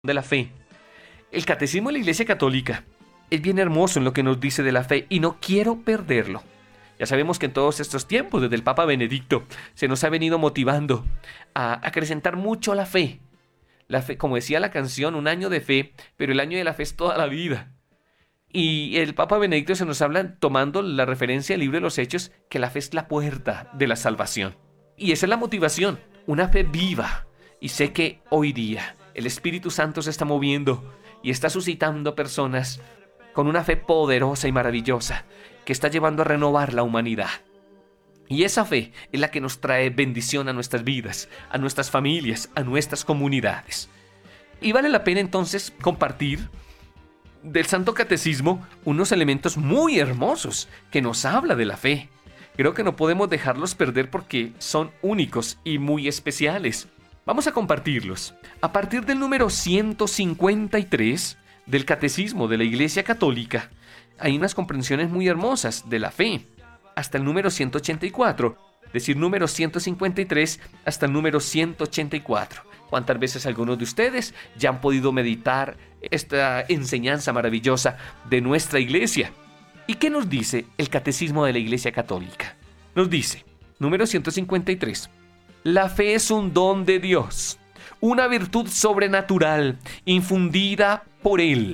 de la fe. El Catecismo de la Iglesia Católica es bien hermoso en lo que nos dice de la fe y no quiero perderlo. Ya sabemos que en todos estos tiempos, desde el Papa Benedicto, se nos ha venido motivando a acrecentar mucho la fe. La fe, como decía la canción, un año de fe, pero el año de la fe es toda la vida. Y el Papa Benedicto se nos habla, tomando la referencia del libro de los Hechos, que la fe es la puerta de la salvación. Y esa es la motivación, una fe viva. Y sé que hoy día el Espíritu Santo se está moviendo y está suscitando personas con una fe poderosa y maravillosa que está llevando a renovar la humanidad. Y esa fe es la que nos trae bendición a nuestras vidas, a nuestras familias, a nuestras comunidades. Y vale la pena entonces compartir del Santo Catecismo unos elementos muy hermosos que nos habla de la fe. Creo que no podemos dejarlos perder porque son únicos y muy especiales. Vamos a compartirlos. A partir del número 153 del Catecismo de la Iglesia Católica, hay unas comprensiones muy hermosas de la fe, hasta el número 184, es decir, número 153 hasta el número 184. ¿Cuántas veces algunos de ustedes ya han podido meditar esta enseñanza maravillosa de nuestra Iglesia? ¿Y qué nos dice el Catecismo de la Iglesia Católica? Nos dice, número 153, la fe es un don de Dios, una virtud sobrenatural infundida por Él.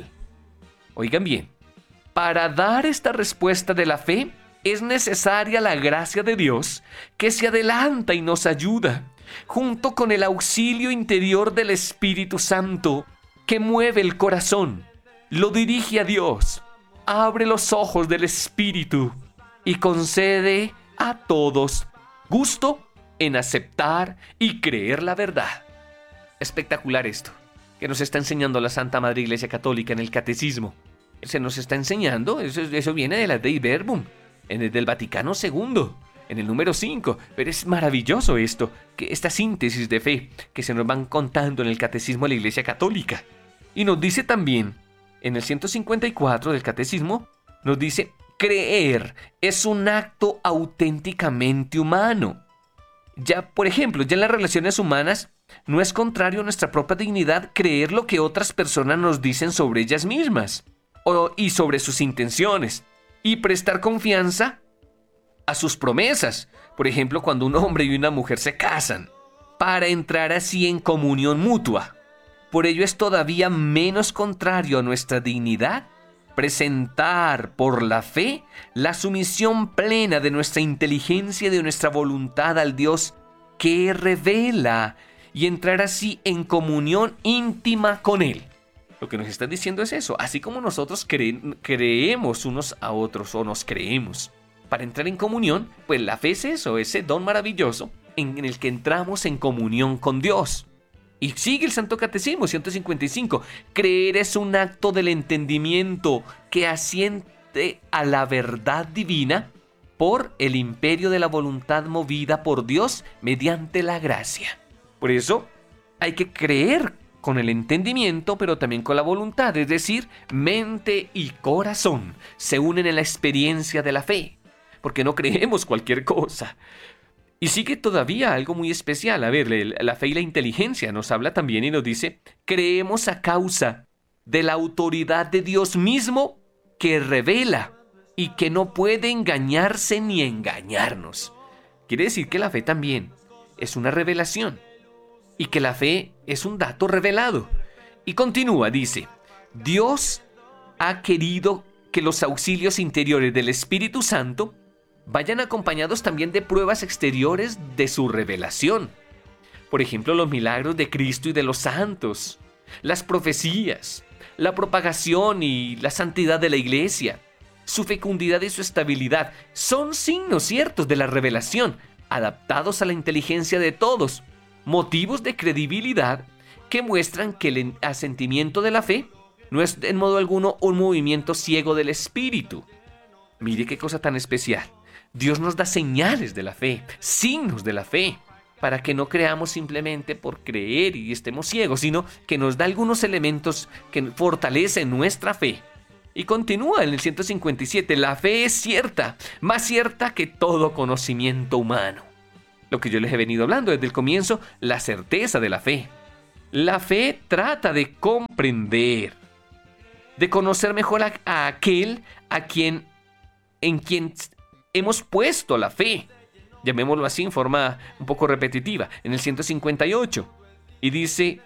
Oigan bien, para dar esta respuesta de la fe es necesaria la gracia de Dios que se adelanta y nos ayuda, junto con el auxilio interior del Espíritu Santo que mueve el corazón, lo dirige a Dios, abre los ojos del Espíritu y concede a todos gusto en aceptar y creer la verdad. Espectacular esto que nos está enseñando la Santa Madre Iglesia Católica en el Catecismo. Se nos está enseñando, eso viene de la Dei Verbum, del Vaticano II, en el número 5. Pero es maravilloso esto, que esta síntesis de fe que se nos van contando en el Catecismo de la Iglesia Católica. Y nos dice también, en el 154 del Catecismo, nos dice, creer es un acto auténticamente humano. Ya, por ejemplo, ya en las relaciones humanas, no es contrario a nuestra propia dignidad creer lo que otras personas nos dicen sobre ellas mismas y sobre sus intenciones, y prestar confianza a sus promesas. Por ejemplo, cuando un hombre y una mujer se casan, para entrar así en comunión mutua. Por ello es todavía menos contrario a nuestra dignidad presentar por la fe la sumisión plena de nuestra inteligencia y de nuestra voluntad al Dios que revela y entrar así en comunión íntima con Él. Lo que nos está diciendo es eso, así como nosotros creemos unos a otros o nos creemos. Para entrar en comunión, pues la fe es eso, ese don maravilloso en el que entramos en comunión con Dios. Y sigue el Santo Catecismo 155. Creer es un acto del entendimiento que asiente a la verdad divina por el imperio de la voluntad movida por Dios mediante la gracia. Por eso hay que creer con el entendimiento, pero también con la voluntad, es decir, mente y corazón se unen en la experiencia de la fe, porque no creemos cualquier cosa. Y sigue todavía algo muy especial. A ver, la fe y la inteligencia nos habla también y nos dice, creemos a causa de la autoridad de Dios mismo que revela y que no puede engañarse ni engañarnos. Quiere decir que la fe también es una revelación y que la fe es un dato revelado. Y continúa, dice, Dios ha querido que los auxilios interiores del Espíritu Santo vayan acompañados también de pruebas exteriores de su revelación. Por ejemplo, los milagros de Cristo y de los santos, las profecías, la propagación y la santidad de la Iglesia, su fecundidad y su estabilidad, son signos ciertos de la revelación, adaptados a la inteligencia de todos, motivos de credibilidad que muestran que el asentimiento de la fe no es en modo alguno un movimiento ciego del espíritu. Mire qué cosa tan especial. Dios nos da señales de la fe, signos de la fe, para que no creamos simplemente por creer y estemos ciegos, sino que nos da algunos elementos que fortalecen nuestra fe. Y continúa en el 157, la fe es cierta, más cierta que todo conocimiento humano. Lo que yo les he venido hablando desde el comienzo, la certeza de la fe. La fe trata de comprender, de conocer mejor a aquel en quien hemos puesto la fe. Llamémoslo así en forma un poco repetitiva, en el 158. Y dice,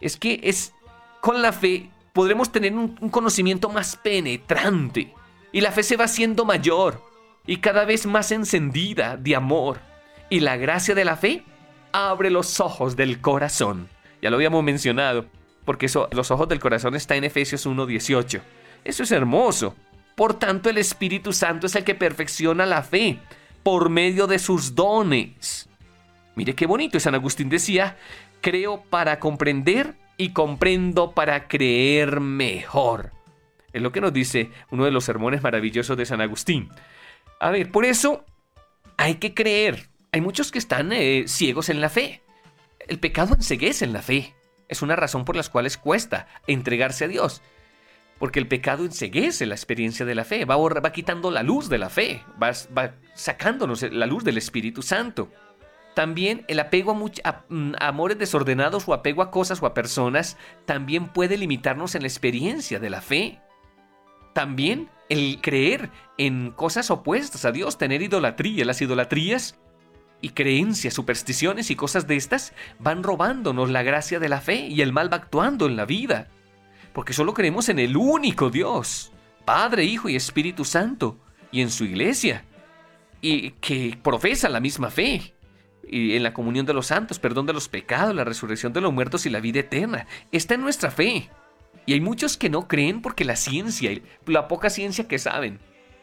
con la fe podremos tener un conocimiento más penetrante. Y la fe se va haciendo mayor y cada vez más encendida de amor. Y la gracia de la fe abre los ojos del corazón. Ya lo habíamos mencionado, porque los ojos del corazón está en Efesios 1:18. Eso es hermoso. Por tanto, el Espíritu Santo es el que perfecciona la fe por medio de sus dones. Mire qué bonito. San Agustín decía, creo para comprender y comprendo para creer mejor. Es lo que nos dice uno de los sermones maravillosos de San Agustín. A ver, por eso hay que creer. Hay muchos que están ciegos en la fe. El pecado enceguece en la fe. Es una razón por las cuales cuesta entregarse a Dios. Porque el pecado enceguece la experiencia de la fe. Va quitando la luz de la fe. Va sacándonos la luz del Espíritu Santo. También el apego a amores desordenados o apego a cosas o a personas también puede limitarnos en la experiencia de la fe. También el creer en cosas opuestas a Dios, tener idolatría. Las idolatrías y creencias, supersticiones y cosas de estas van robándonos la gracia de la fe y el mal va actuando en la vida. Porque solo creemos en el único Dios, Padre, Hijo y Espíritu Santo, y en su iglesia, y que profesa la misma fe. Y en la comunión de los santos, perdón de los pecados, la resurrección de los muertos y la vida eterna. Está en nuestra fe. Y hay muchos que no creen porque la ciencia, la poca ciencia que saben,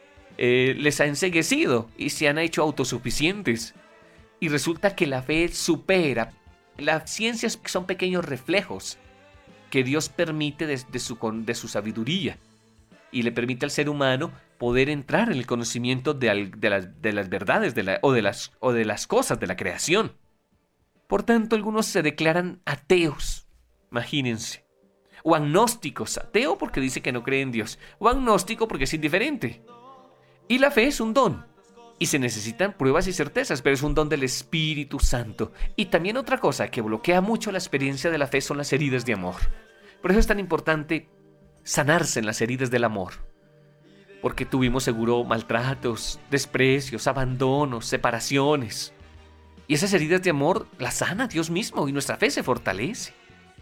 les ha enceguecido y se han hecho autosuficientes. Y resulta que la fe supera. Las ciencias son pequeños reflejos que Dios permite de su sabiduría. Y le permite al ser humano poder entrar en el conocimiento de las verdades o de las cosas de la creación. Por tanto, algunos se declaran ateos, imagínense. O agnósticos, ateo porque dice que no cree en Dios. O agnóstico porque es indiferente. Y la fe es un don. Y se necesitan pruebas y certezas, pero es un don del Espíritu Santo. Y también otra cosa que bloquea mucho la experiencia de la fe son las heridas de amor. Por eso es tan importante sanarse en las heridas del amor. Porque tuvimos seguro maltratos, desprecios, abandonos, separaciones. Y esas heridas de amor las sana Dios mismo y nuestra fe se fortalece.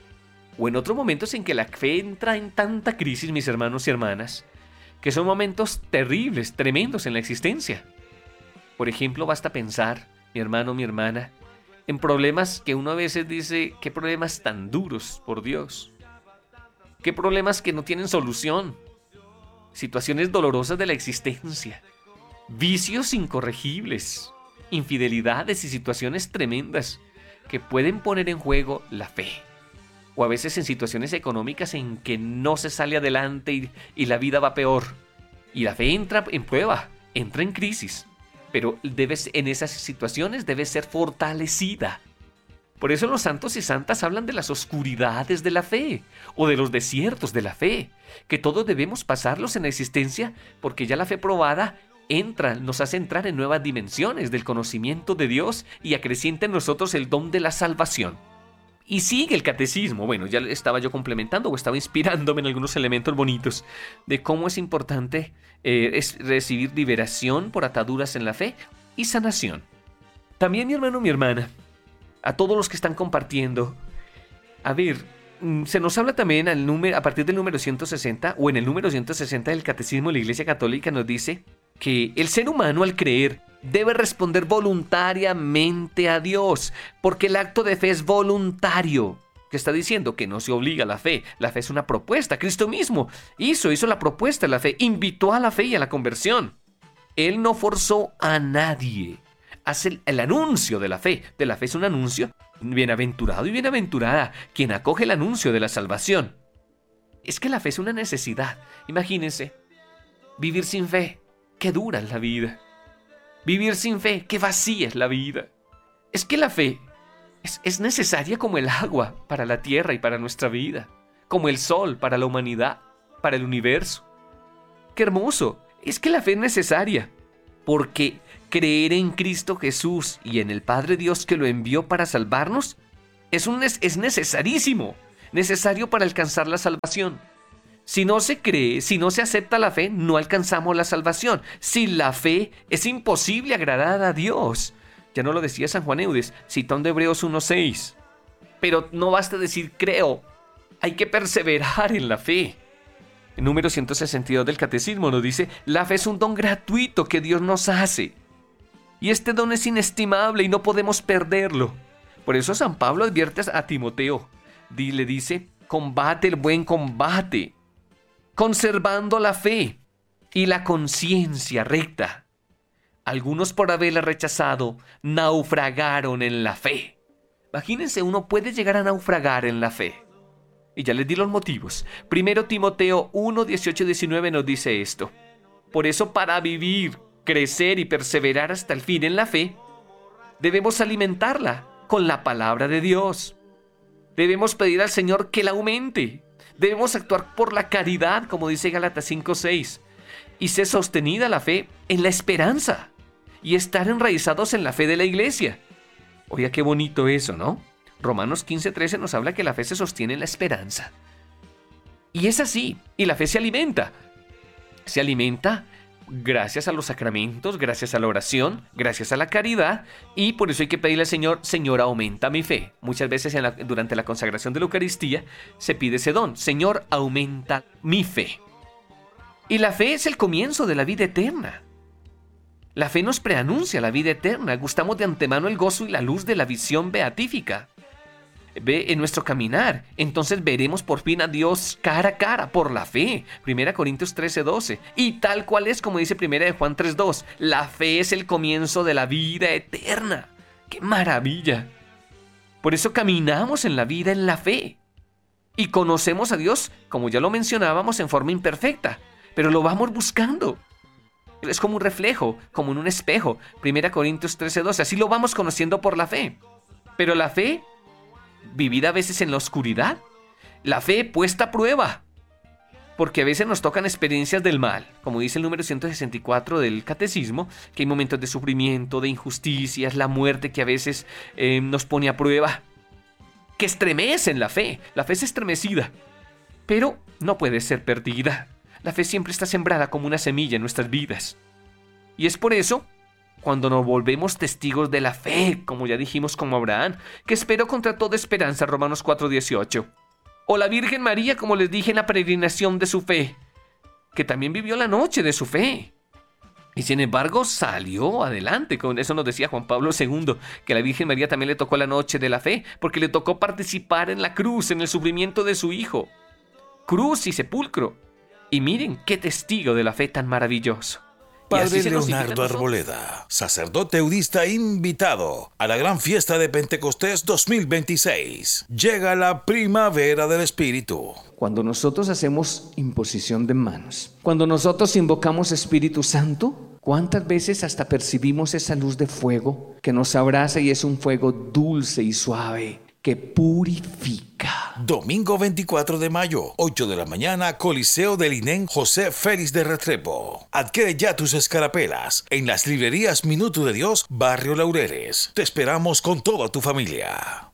O en otros momentos en que la fe entra en tanta crisis, mis hermanos y hermanas, que son momentos terribles, tremendos en la existencia. Por ejemplo, basta pensar, mi hermano, mi hermana, en problemas que uno a veces dice, qué problemas tan duros, por Dios. Qué problemas que no tienen solución. Situaciones dolorosas de la existencia. Vicios incorregibles. Infidelidades y situaciones tremendas que pueden poner en juego la fe. O a veces en situaciones económicas en que no se sale adelante y la vida va peor. Y la fe entra en prueba, entra en crisis. Pero en esas situaciones debe ser fortalecida. Por eso los santos y santas hablan de las oscuridades de la fe o de los desiertos de la fe, que todos debemos pasarlos en la existencia porque ya la fe probada nos hace entrar en nuevas dimensiones del conocimiento de Dios y acrecienta en nosotros el don de la salvación. Y sigue el catecismo. Bueno, ya estaba yo complementando o estaba inspirándome en algunos elementos bonitos de cómo es importante recibir liberación por ataduras en la fe y sanación. También, mi hermano, mi hermana, a todos los que están compartiendo, a ver, se nos habla también a partir del número 160 o en el número 160 del Catecismo de la Iglesia Católica nos dice que el ser humano al creer debe responder voluntariamente a Dios, porque el acto de fe es voluntario. ¿Qué está diciendo? Que no se obliga a la fe. La fe es una propuesta. Cristo mismo hizo la propuesta de la fe, invitó a la fe y a la conversión. Él no forzó a nadie. Hace el anuncio de la fe. De la fe es un anuncio. Bienaventurado y bienaventurada quien acoge el anuncio de la salvación. Es que la fe es una necesidad. Imagínense, vivir sin fe, qué dura es la vida. Vivir sin fe, qué vacía es la vida. Es que la fe es necesaria como el agua para la tierra y para nuestra vida, como el sol para la humanidad, para el universo. ¡Qué hermoso! Es que la fe es necesaria, porque creer en Cristo Jesús y en el Padre Dios que lo envió para salvarnos es necesarísimo, necesario para alcanzar la salvación. Si no se cree, si no se acepta la fe, no alcanzamos la salvación. Sin la fe es imposible agradar a Dios. Ya no lo decía San Juan Eudes, citando Hebreos 1:6. Pero no basta decir creo, hay que perseverar en la fe. El número 162 del Catecismo nos dice, la fe es un don gratuito que Dios nos hace. Y este don es inestimable y no podemos perderlo. Por eso San Pablo advierte a Timoteo, le dice, combate el buen combate, conservando la fe y la conciencia recta. Algunos por haberla rechazado, naufragaron en la fe. Imagínense, uno puede llegar a naufragar en la fe. Y ya les di los motivos. 1 Timoteo 1, 18 y 19 nos dice esto. Por eso, para vivir, crecer y perseverar hasta el fin en la fe, debemos alimentarla con la palabra de Dios. Debemos pedir al Señor que la aumente. Debemos actuar por la caridad, como dice Gálatas 5:6. Y ser sostenida la fe en la esperanza. Y estar enraizados en la fe de la iglesia. Oiga, qué bonito eso, ¿no? Romanos 15:13 nos habla que la fe se sostiene en la esperanza. Y es así. Y la fe se alimenta. Se alimenta gracias a los sacramentos, gracias a la oración, gracias a la caridad. Y por eso hay que pedirle al Señor, Señor, aumenta mi fe. Muchas veces durante la consagración de la Eucaristía se pide ese don. Señor, aumenta mi fe. Y la fe es el comienzo de la vida eterna. La fe nos preanuncia la vida eterna. Gustamos de antemano el gozo y la luz de la visión beatífica. Ve en nuestro caminar. Entonces veremos por fin a Dios cara a cara por la fe. 1 Corintios 13:12. Y tal cual es como dice 1 de Juan 3:2. La fe es el comienzo de la vida eterna. ¡Qué maravilla! Por eso caminamos en la vida en la fe. Y conocemos a Dios, como ya lo mencionábamos, en forma imperfecta. Pero lo vamos buscando. Es como un reflejo, como en un espejo. 1 Corintios 13:12. Así lo vamos conociendo por la fe. Pero la fe, vivida a veces en la oscuridad. La fe puesta a prueba. Porque a veces nos tocan experiencias del mal. Como dice el número 164 del Catecismo, que hay momentos de sufrimiento, de injusticias, la muerte que a veces nos pone a prueba. Que estremecen la fe. La fe es estremecida. Pero no puede ser perdida. La fe siempre está sembrada como una semilla en nuestras vidas. Y es por eso, cuando nos volvemos testigos de la fe, como ya dijimos como Abraham, que esperó contra toda esperanza, Romanos 4:18. O la Virgen María, como les dije, en la peregrinación de su fe, que también vivió la noche de su fe. Y sin embargo salió adelante. Con eso nos decía Juan Pablo II, que a la Virgen María también le tocó la noche de la fe, porque le tocó participar en la cruz, en el sufrimiento de su hijo. Cruz y sepulcro. Y miren qué testigo de la fe tan maravilloso. Padre Leonardo Arboleda, sacerdote eudista invitado a la gran fiesta de Pentecostés 2026. Llega la primavera del Espíritu. Cuando nosotros hacemos imposición de manos, cuando nosotros invocamos Espíritu Santo, ¿cuántas veces hasta percibimos esa luz de fuego que nos abraza y es un fuego dulce y suave que purifica? Domingo 24 de mayo, 8 de la mañana, Coliseo del INEN José Félix de Restrepo. Adquiere ya tus escarapelas en las librerías Minuto de Dios, Barrio Laureles. Te esperamos con toda tu familia.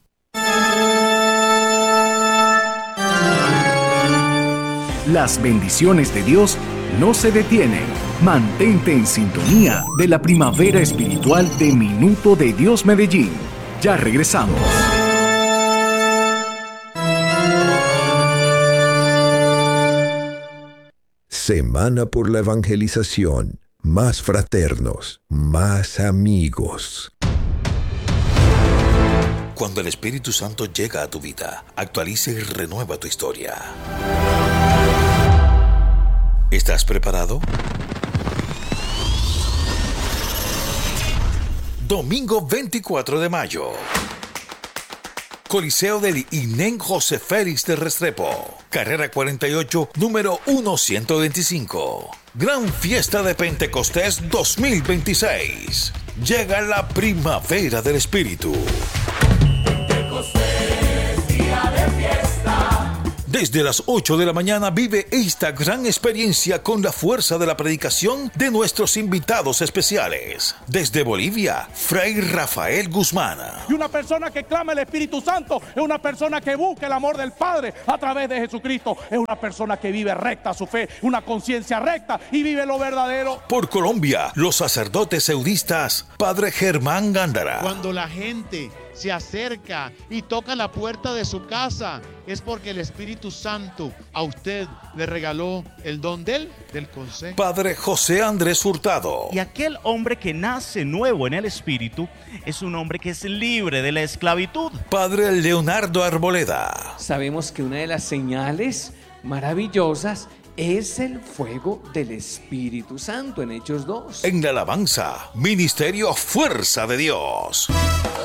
Las bendiciones de Dios no se detienen. Mantente en sintonía de la primavera espiritual de Minuto de Dios Medellín. Ya regresamos. Semana por la evangelización. Más fraternos, más amigos. Cuando el Espíritu Santo llega a tu vida, actualiza y renueva tu historia. ¿Estás preparado? Domingo 24 de mayo. Coliseo del INEN José Félix de Restrepo. Carrera 48, número 1125. Gran Fiesta de Pentecostés 2026. Llega la primavera del Espíritu. Desde las 8 de la mañana vive esta gran experiencia con la fuerza de la predicación de nuestros invitados especiales. Desde Bolivia, Fray Rafael Guzmán. Y una persona que clama el Espíritu Santo es una persona que busca el amor del Padre a través de Jesucristo. Es una persona que vive recta su fe, una conciencia recta y vive lo verdadero. Por Colombia, los sacerdotes seudistas, Padre Germán Gándara. Cuando la gente se acerca y toca la puerta de su casa, es porque el Espíritu Santo a usted le regaló el don del consejo. Padre José Andrés Hurtado. Y aquel hombre que nace nuevo en el Espíritu es un hombre que es libre de la esclavitud. Padre Leonardo Arboleda. Sabemos que una de las señales maravillosas es el fuego del Espíritu Santo en Hechos 2. En la alabanza, Ministerio Fuerza de Dios.